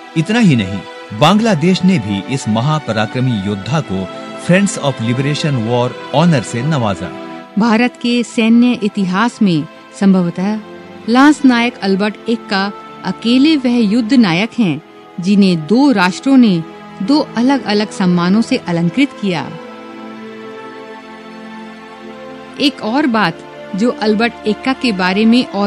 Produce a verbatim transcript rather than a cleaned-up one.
इतना ही नहीं, बांग्लादेश ने भी इस महापराक्रमी योद्धा को friends of liberation war honour से नवाजा। भारत के सैन्य इतिहास में संभवतः लांस नायक अल्बर्ट एक्का अकेले वह युद्ध नायक हैं जिन्हें दो राष्ट्रों ने दो अलग-अलग सम्मानों से अलंकृत किया। एक और बात जो अल्बर्ट एक्का के बारे में और